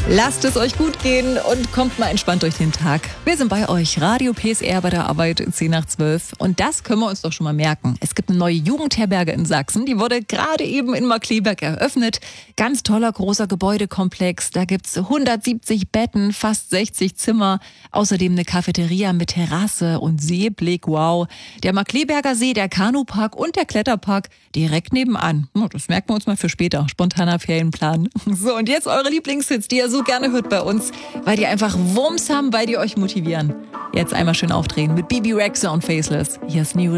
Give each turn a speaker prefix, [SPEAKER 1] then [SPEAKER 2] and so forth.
[SPEAKER 1] Lasst es euch gut gehen und kommt mal entspannt durch den Tag. Wir sind bei euch, Radio PSR bei der Arbeit, 10 nach 12. Und das können wir uns doch schon mal merken. Es gibt eine neue Jugendherberge in Sachsen, die wurde gerade eben in Markkleeberg eröffnet. Ganz toller, großer Gebäudekomplex. Da gibt's 170 Betten, fast 60 Zimmer. Außerdem eine Cafeteria mit Terrasse und Seeblick, wow. Der Markkleeberger See, der Kanupark und der Kletterpark direkt nebenan. Das merken wir uns mal für später. Spontaner Ferienplan. So, und jetzt eure Lieblingshits, die ihr so gerne hört bei uns, weil die einfach Wumms haben, weil die euch motivieren. Jetzt einmal schön aufdrehen mit Bibi Rexha und Faceless. Hier ist New